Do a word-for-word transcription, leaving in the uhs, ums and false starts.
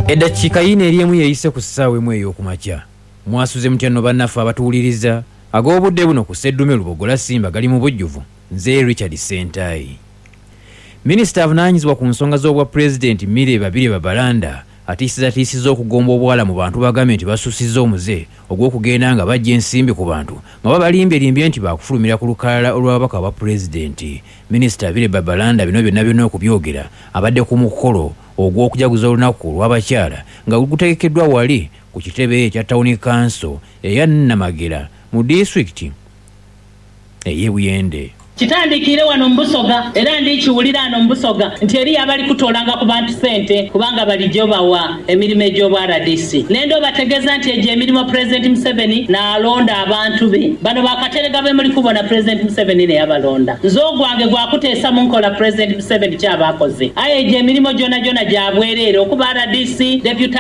Eddakiika yina eri emu yeyise ku ssaawa emu ey'okumakya. Mwasuze mutya nno bannaffe abatuwuliriza ag'obudde buno ku Sseddume Lubogola Simba gali mu bujjuvu. Nze Richard Sentayi. Minisita avunaanyizibwa ku nsonga z'obwa Pulezidenti Mire Babire Babalanda atiisizatiisizza okugomba obwala mu bantu bagambye nti basussizza omuze ogw'okugenda nga bajja ensimbi ku bantu nga babalimbye-limbye nti baakufulumira ku lukalala olw'ababaka bwa Pulezidenti. Minisita Babire Babalanda bino byonna byonna okubyogera abadde ku mukolo ogw'okujaguza olunaku olw'abakyala nga gutegekeddwa wali ku kitebe ekya Town Council eya Namagera mu disitulikiti ey'e Buyende. Kitandikire wano Mbusoga era ndikiwulira ano Mbusoga nti eri abali kutolanga ku bantu sente kubanga balijjo bawa emirimu egy'obwa R D C. Nendo bategeza nti egyo emirimu President Museveni n'alonda abantu be. Bano bakaterega be muli kubona President Museveni ne yabalonda. Nzogwange gwakuteesa mu nkola President Museveni ky'abakoze. Aye egyo emirimu gyona gyona gyabwereere okuba R D C, Deputy